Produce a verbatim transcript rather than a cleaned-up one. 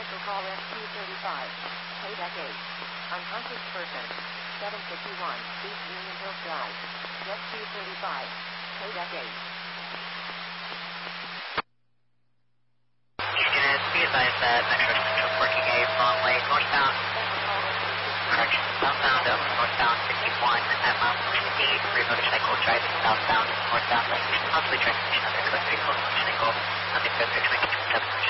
Special call S Q thirty-five. Kodak eight. Unconscious person. seven fifty-one East Union Hills Drive. S Q thirty-five. Kodak eight. Unit, be advised that Metro Central working a long way northbound. Correction, southbound of northbound fifty-one at mile fifty. Rear motorcycle driving southbound, northbound lane. Possibly transmission of their code vehicle motorcycle. Nothing further, twenty-seven.